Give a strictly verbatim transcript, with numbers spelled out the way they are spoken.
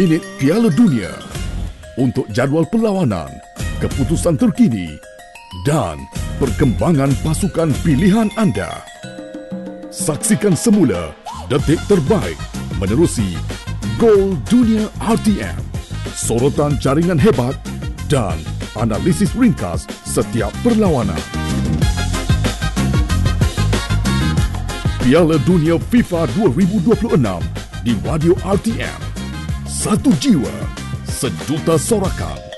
Minit Piala Dunia untuk jadual perlawanan, keputusan terkini dan perkembangan pasukan pilihan anda. Saksikan semula detik terbaik menerusi Gol Dunia R T M, sorotan jaringan hebat dan analisis ringkas setiap perlawanan. Piala Dunia FIFA dua ribu dua puluh enam di Radio R T M. Satu jiwa, sejuta sorakan.